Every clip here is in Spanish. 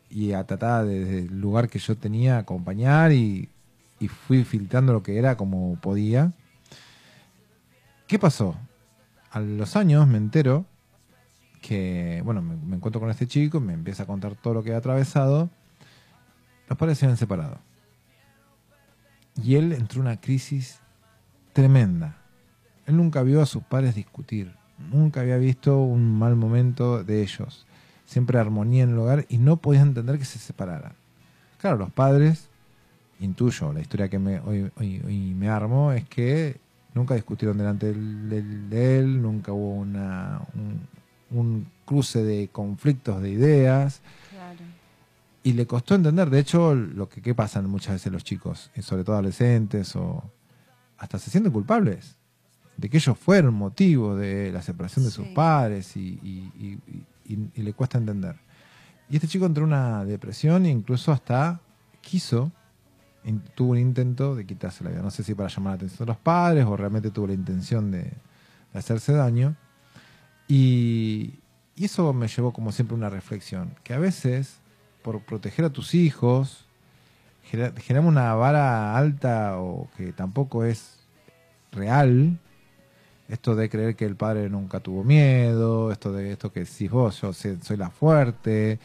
y a tratar desde el lugar que yo tenía acompañar y fui filtrando lo que era como podía. ¿Qué pasó? A los años me entero que, bueno, me encuentro con este chico, me empieza a contar todo lo que había atravesado. Los padres se habían separado. Y él entró en una crisis tremenda. Él nunca vio a sus padres discutir. Nunca había visto un mal momento de ellos. Siempre armonía en el hogar y no podía entender que se separaran. Claro, los padres, intuyo, la historia que hoy me armo es que nunca discutieron delante de él, nunca hubo un cruce de conflictos de ideas. Claro. Y le costó entender, de hecho, ¿qué pasan muchas veces los chicos, y sobre todo adolescentes, o hasta se sienten culpables de que ellos fueron motivo de la separación de sus padres y le cuesta entender. Y este chico entró en una depresión e incluso hasta tuvo un intento de quitarse la vida. No sé si para llamar la atención de los padres o realmente tuvo la intención de hacerse daño. Y eso me llevó como siempre a una reflexión, que a veces, por proteger a tus hijos, generamos una vara alta o que tampoco es real. Esto de creer que el padre nunca tuvo miedo, esto que decís vos, yo soy la fuerte.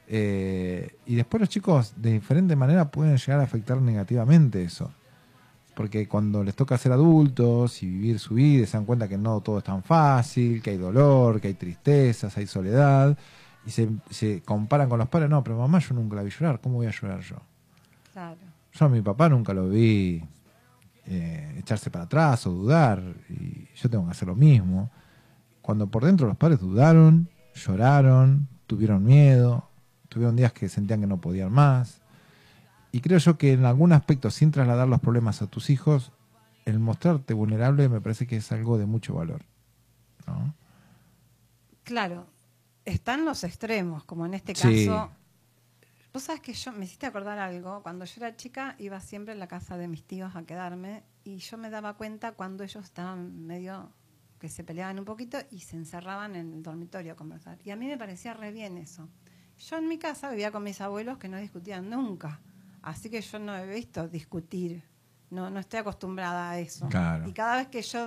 Y después los chicos de diferente manera pueden llegar a afectar negativamente eso. Porque cuando les toca ser adultos y vivir su vida, se dan cuenta que no todo es tan fácil, que hay dolor, que hay tristezas, hay soledad. Y se comparan con los padres. No, pero mamá yo nunca la vi llorar, ¿cómo voy a llorar yo? Claro. Yo a mi papá nunca lo vi echarse para atrás o dudar, y yo tengo que hacer lo mismo. Cuando por dentro los padres dudaron, lloraron, tuvieron miedo, tuvieron días que sentían que no podían más. Y creo yo que en algún aspecto, sin trasladar los problemas a tus hijos, el mostrarte vulnerable me parece que es algo de mucho valor, ¿no? Claro, están los extremos, como en este Sí. caso. Vos sabés que me hiciste acordar algo. Cuando yo era chica iba siempre a la casa de mis tíos a quedarme y yo me daba cuenta cuando ellos estaban medio que se peleaban un poquito y se encerraban en el dormitorio a conversar. Y a mí me parecía re bien eso. Yo en mi casa vivía con mis abuelos que no discutían nunca. Así que yo no he visto discutir. No estoy acostumbrada a eso. Claro. Y cada vez que yo,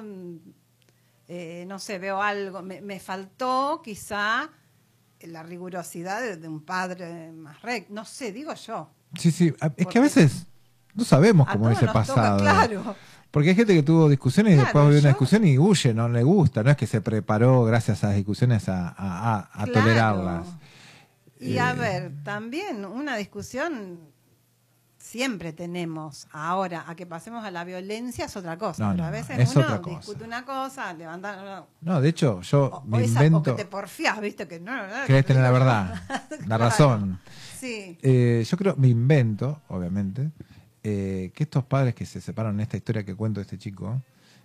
no sé, veo algo, me faltó quizá la rigurosidad de un padre más recto. No sé, digo yo. Sí, sí. Es que a veces no sabemos cómo hubiese pasado. Claro. Porque hay gente que tuvo discusiones y después vive una yo- discusión y huye, no le gusta. No es que se preparó gracias a las discusiones a Claro. tolerarlas. Y a ver, también una discusión siempre tenemos. Ahora, a que pasemos a la violencia es otra cosa. No, pero no, a veces es uno otra cosa. discute una cosa, levanta... No, de hecho, yo me o invento... que te porfías, ¿viste? Que no, Querés tener la verdad, la Claro. razón. Sí. Yo creo, me invento, obviamente, que estos padres que se separan en esta historia que cuento de este chico,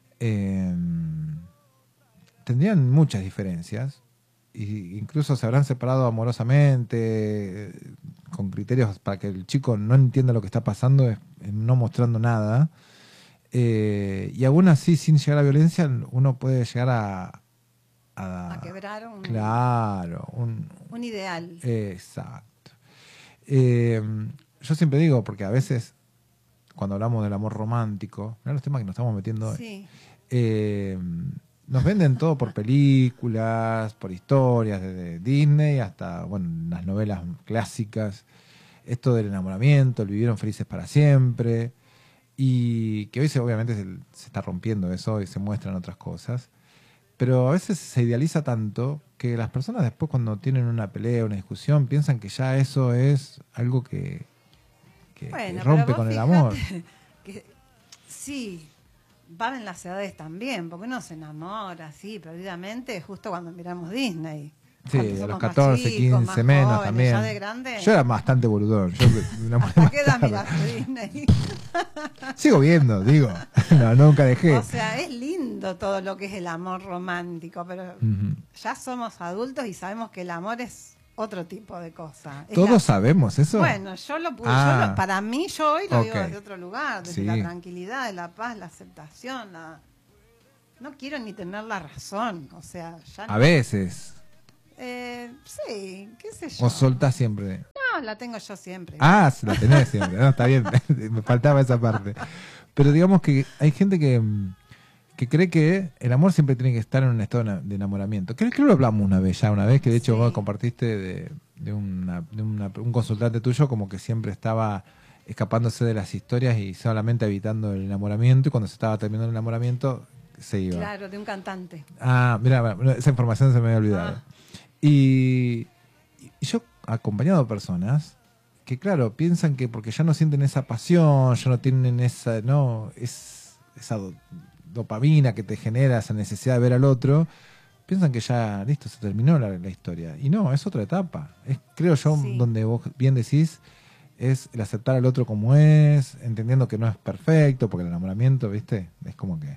tendrían muchas diferencias. Y incluso se habrán separado amorosamente, con criterios para que el chico no entienda lo que está pasando, no mostrando nada. Y aún así, sin llegar a violencia, uno puede llegar A quebrar un ideal. Exacto. Yo siempre digo, porque a veces, cuando hablamos del amor romántico, mirá los temas que nos estamos metiendo hoy. Sí. Nos venden todo por películas, por historias, desde Disney hasta, bueno, las novelas clásicas. Esto del enamoramiento, el vivieron felices para siempre. Y que hoy obviamente se está rompiendo eso y se muestran otras cosas. Pero a veces se idealiza tanto que las personas después, cuando tienen una pelea, una discusión, piensan que ya eso es algo que rompe con el amor. Que, sí, van en las edades también, porque uno se enamora así perdidamente justo cuando miramos Disney. Sí, a los 14, 15 menos jóvenes, también. Ya de grande. Yo era bastante boludón. ¿Hasta qué edad miraste Disney? Sigo viendo, digo. No, nunca dejé. O sea, es lindo todo lo que es el amor romántico, pero ya somos adultos y sabemos que el amor es otro tipo de cosa. ¿Todos sabemos eso? Bueno, para mí yo hoy lo digo desde otro lugar, desde la tranquilidad, de la paz, la aceptación. No quiero ni tener la razón, o sea, ya a veces. sí, qué sé yo. ¿O soltás siempre? la tengo yo siempre. Ah, la tenés siempre. No, está bien. Me faltaba esa parte. Pero digamos que hay gente que cree que el amor siempre tiene que estar en un estado de enamoramiento. Creo que lo hablamos una vez, que de hecho Sí. vos compartiste de un consultante tuyo como que siempre estaba escapándose de las historias y solamente evitando el enamoramiento, y cuando se estaba terminando el enamoramiento se iba. Claro, de un cantante. Ah, mira, esa información se me había olvidado. Y yo he acompañado personas que, claro, piensan que porque ya no sienten esa pasión, ya no tienen esa dopamina que te genera esa necesidad de ver al otro, piensan que ya, listo, se terminó la historia. Y no, es otra etapa. Creo yo, Sí. donde vos bien decís, es el aceptar al otro como es, entendiendo que no es perfecto, porque el enamoramiento, ¿viste? Es como que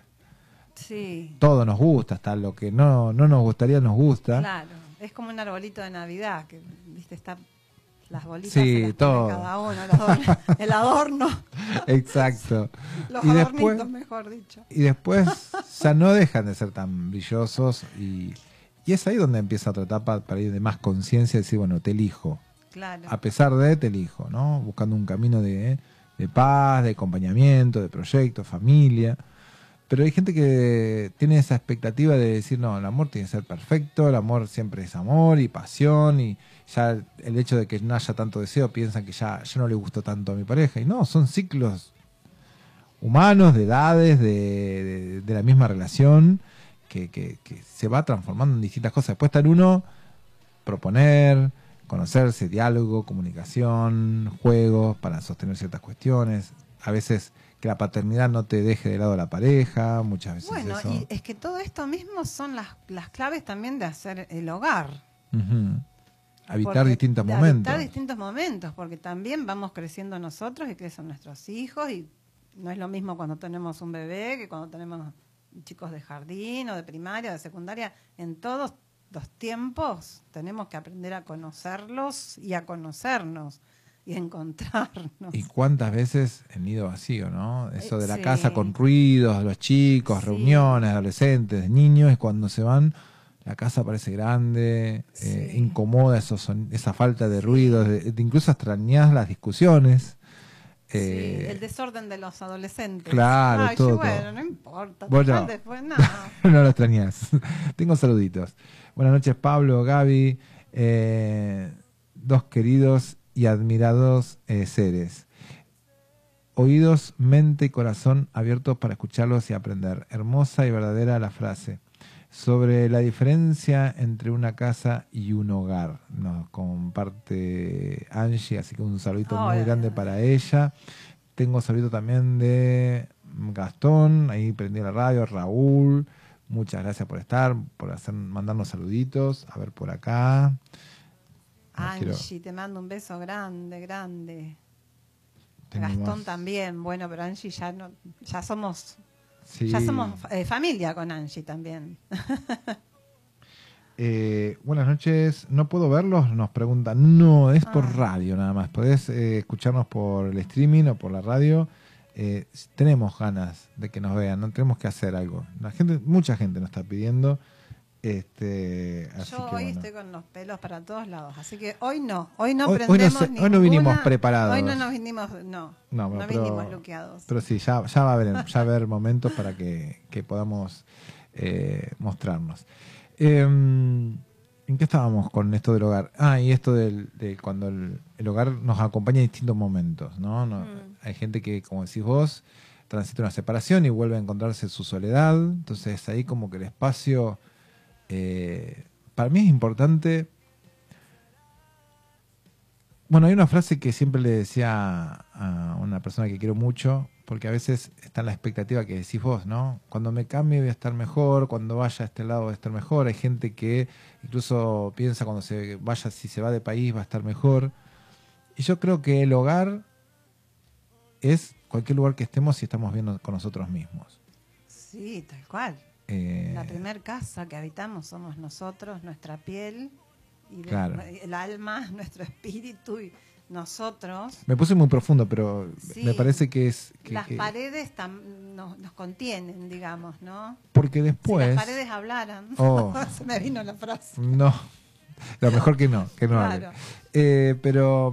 Sí. todo nos gusta, hasta lo que no nos gustaría nos gusta. Claro, es como un arbolito de Navidad, que viste está las bolitas Sí, se las pone todo. cada uno, el adorno, Exacto. los Y adornitos, después, mejor dicho. y después ya no dejan de ser tan brillosos y es ahí donde empieza otra etapa para ir de más conciencia y decir, bueno, te elijo. Claro. A pesar de, te elijo, ¿no? Buscando un camino de paz, de acompañamiento, de proyecto, familia. Pero hay gente que tiene esa expectativa de decir, no, el amor tiene que ser perfecto, el amor siempre es amor y pasión, y ya el hecho de que no haya tanto deseo, piensan que ya no le gustó tanto a mi pareja. Y no, son ciclos humanos, de edades, de la misma relación, que se va transformando en distintas cosas. Después está en uno proponer, conocerse, diálogo, comunicación, juegos para sostener ciertas cuestiones. A veces que la paternidad no te deje de lado a la pareja, muchas veces Bueno, eso. y es que todo esto mismo son las claves también de hacer el hogar. Ujú. Habitar Porque- distintos de momentos. Habitar distintos momentos, porque también vamos creciendo nosotros y crecen nuestros hijos, y no es lo mismo cuando tenemos un bebé que cuando tenemos chicos de jardín o de primaria o de secundaria. En todos los tiempos tenemos que aprender a conocerlos y a conocernos y a encontrarnos. Y cuántas veces el nido vacío, ¿no? Eso de la Sí. casa con ruidos, los chicos, Sí. reuniones, adolescentes, niños, y cuando se van, la casa parece grande, Sí. incomoda esa falta de ruidos, de incluso extrañas las discusiones. Sí, el desorden de los adolescentes. Claro, Ay, todo, sí, bueno, todo. no importa. Vos total, no. después no. No lo extrañas. Tengo saluditos. Buenas noches, Pablo, Gaby, dos queridos y admirados seres. Oídos, mente y corazón abiertos para escucharlos y aprender. Hermosa y verdadera la frase. Sobre la diferencia entre una casa y un hogar. Nos comparte Angie, así que un saludito muy Hola. grande para ella. Tengo saludito también de Gastón, ahí prendí la radio, Raúl. Muchas gracias por estar, mandarnos saluditos. A ver por acá. Angie, te mando un beso grande, grande. Tengo Gastón más. también, bueno, pero Angie ya somos Sí. familia con Angie también. Buenas noches, ¿no puedo verlos? Nos preguntan. No, es por Ah. radio nada más. Podés escucharnos por el streaming o por la radio. Tenemos ganas de que nos vean, no tenemos que hacer algo. Mucha gente nos está pidiendo. Así Yo que hoy bueno. estoy con los pelos para todos lados, así que hoy no prendemos Hoy no vinimos ninguna- preparados. Hoy no nos vinimos, no bueno, pero- vinimos luqueados. Pero sí, ya va a haber momentos para que podamos mostrarnos. ¿En qué estábamos con esto del hogar? Y esto de cuando el hogar nos acompaña en distintos momentos, ¿no? Hay gente que, como decís vos, transita una separación y vuelve a encontrarse su soledad. Entonces ahí como que el espacio, para mí es importante. Bueno, hay una frase que siempre le decía a una persona que quiero mucho, porque a veces está en la expectativa que decís vos, ¿no? Cuando me cambie voy a estar mejor, cuando vaya a este lado voy a estar mejor. Hay gente que incluso piensa cuando se vaya, si se va de país va a estar mejor. Y yo creo que el hogar es cualquier lugar que estemos si estamos bien con nosotros mismos. Sí, tal cual. La primer casa que habitamos somos nosotros, nuestra piel, y Claro. el alma, nuestro espíritu y nosotros. Me puse muy profundo, pero Sí. me parece que es... Las paredes nos contienen, digamos, ¿no? Porque Si después... las paredes hablaran, Oh. se me vino la frase. No, lo mejor que no Claro. hable. Pero